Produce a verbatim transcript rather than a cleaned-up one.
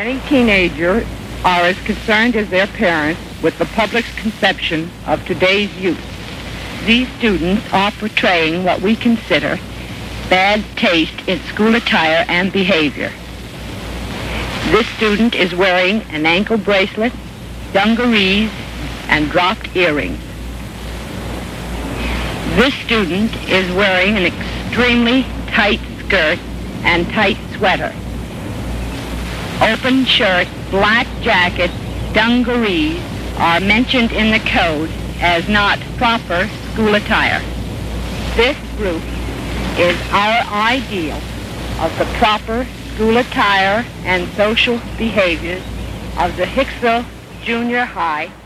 Many teenagers are as concerned as their parents with the public's conception of today's youth. These students are portraying what we consider bad taste in school attire and behavior. This student is wearing an ankle bracelet, dungarees, and dropped earrings. This student is wearing an extremely tight skirt and tight sweater. Open shirt, black jacket, dungarees are mentioned in the code as not proper school attire. This group is our ideal of the proper school attire and social behaviors of the Hicksville Junior High